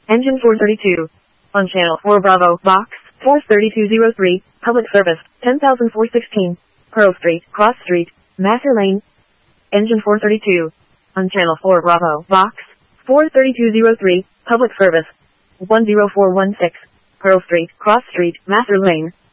Engine 432. On channel 4 Bravo, box, Force 3203, public service, 10,416, Pearl Street, Cross Street, Master Lane. Engine 432. On channel 4 Bravo, box, 43203, public service, 10416, Pearl Street, Cross Street, Master Lane.